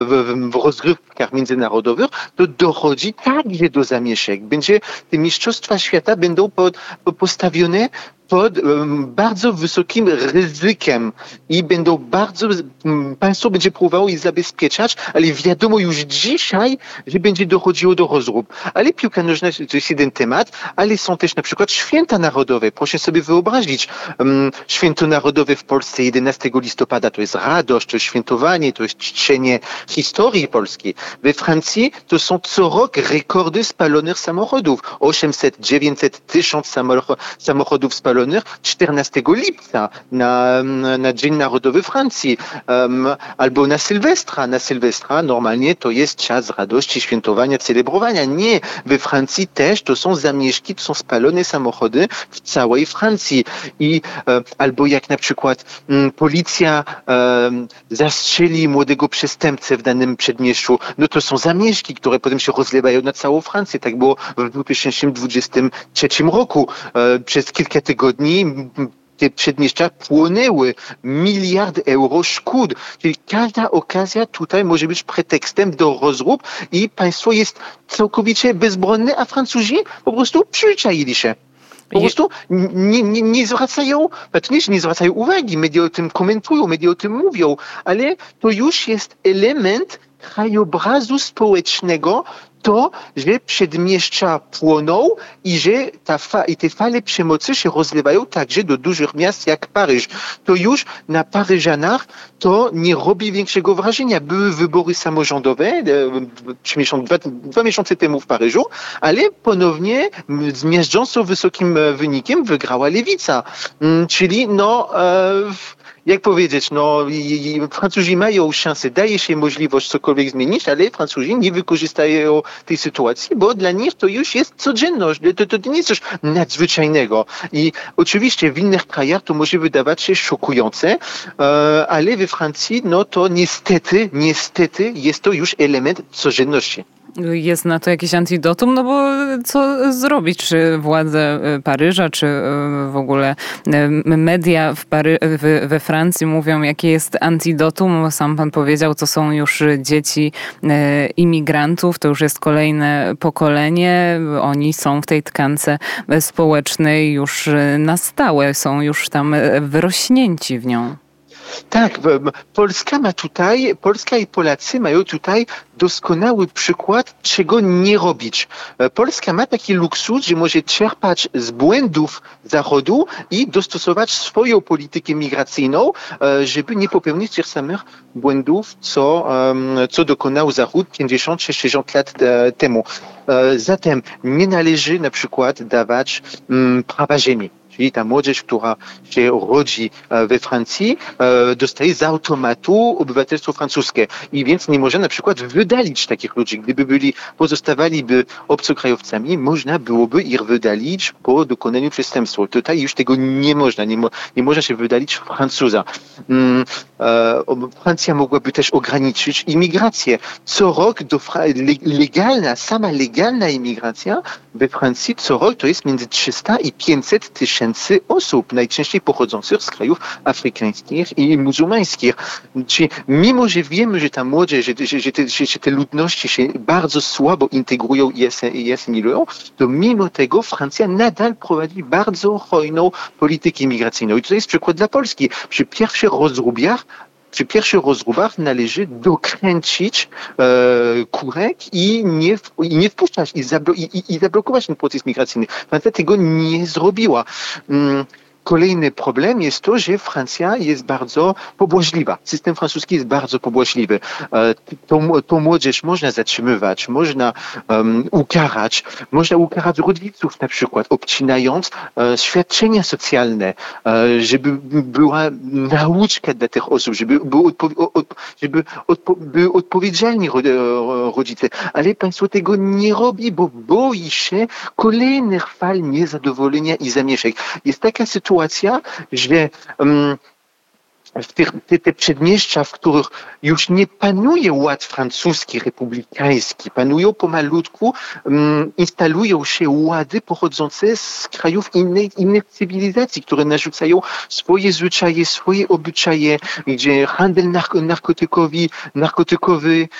w rozgrywkach międzynarodowych, to dochodzi także do zamieszek. Te mistrzostwa świata będą postawione pod bardzo wysokim ryzykiem i państwo będzie próbowało je zabezpieczać, ale wiadomo już dzisiaj, że będzie dochodziło do rozrób. Ale piłka nożna to jest jeden temat, ale są też na przykład święta narodowe. Proszę sobie wyobrazić, święto narodowe w Polsce 11 listopada to jest radość, to jest świętowanie, to jest czczenie historii polskiej. We Francji to są co rok rekordy spalonych samochodów. 800, 900, 1000 samochodów spalonych 14 lipca na Dzień Narodowy Francji albo na Sylwestra. Na Sylwestra normalnie to jest czas radości, świętowania, celebrowania. Nie, we Francji też to są zamieszki, to są spalone samochody w całej Francji. Albo jak na przykład policja zastrzeli młodego przestępcę w danym przedmieściu, no to są zamieszki, które potem się rozlewają na całą Francję. Tak było w 2023 roku. Przez kilka tygodni te przedmieścia płonęły. 1 miliard euro szkód. Czyli każda okazja tutaj może być pretekstem do rozrób i państwo jest całkowicie bezbronne, a Francuzi po prostu przyzwyczaili się. Po prostu nie zwracają uwagi, media o tym komentują, media o tym mówią, ale to już jest element krajobrazu społecznego, to, że przedmieścia płoną i że te fale przemocy się rozlewają także do dużych miast jak Paryż. To już na Paryżanach to nie robi większego wrażenia. Były wybory samorządowe 2 miesiące temu w Paryżu, ale ponownie z miażdżąco wysokim wynikiem wygrała lewica. Czyli jak powiedzieć, Francuzi mają szansę, daje się możliwość cokolwiek zmienić, ale Francuzi nie wykorzystają tej sytuacji, bo dla nich to już jest codzienność, to nie jest coś nadzwyczajnego. I oczywiście w innych krajach to może wydawać się szokujące, ale we Francji, to niestety jest to już element codzienności. Jest na to jakieś antidotum? No bo co zrobić? Czy władze Paryża, czy w ogóle media we Francji mówią, jakie jest antidotum? Sam pan powiedział, to są już dzieci imigrantów, to już jest kolejne pokolenie. Oni są w tej tkance społecznej już na stałe, są już tam wyrośnięci w nią. Tak, Polska i Polacy mają tutaj doskonały przykład, czego nie robić. Polska ma taki luksus, że może czerpać z błędów Zachodu i dostosować swoją politykę migracyjną, żeby nie popełnić tych samych błędów, co dokonał Zachód 50-60 lat temu. Zatem nie należy na przykład dawać prawa ziemi. Czyli ta młodzież, która się rodzi we Francji, dostaje z automatu obywatelstwo francuskie. I więc nie może na przykład wydalić takich ludzi. Gdyby pozostawaliby obcokrajowcami, można byłoby ich wydalić po dokonaniu przestępstwa. Tutaj już tego nie można. Nie można się wydalić Francuza. Francja mogłaby też ograniczyć imigrację. Co rok sama legalna imigracja we Francji co rok to jest między 300 i 500 tysięcy osób, najczęściej pochodzących z krajów afrykańskich i muzułmańskich. Czyli mimo, że wiemy, że ta młodzież, że te ludności się bardzo słabo integrują i asymilują, to mimo tego Francja nadal prowadzi bardzo hojną politykę imigracyjną. I to jest przykład dla Polski. Przy pierwszych rozróbach należy dokręcić kurek i nie wpuszczać i zablokować ten proces migracyjny. Francja tego nie zrobiła. Kolejny problem jest to, że Francja jest bardzo pobłażliwa. System francuski jest bardzo pobłażliwy. Tą młodzież można zatrzymywać, można ukarać rodziców na przykład, obcinając świadczenia socjalne, żeby była nauczka dla tych osób, żeby były odpowiedzialni rodzice. Ale państwo tego nie robi, bo boi się kolejnych fal niezadowolenia i zamieszek. Jest taka sytuacja, że te przedmieścia, w których już nie panuje ład francuski, republikański, panują pomalutku, instalują się łady pochodzące z krajów innych cywilizacji, które narzucają swoje zwyczaje, swoje obyczaje, gdzie handel narkotykowy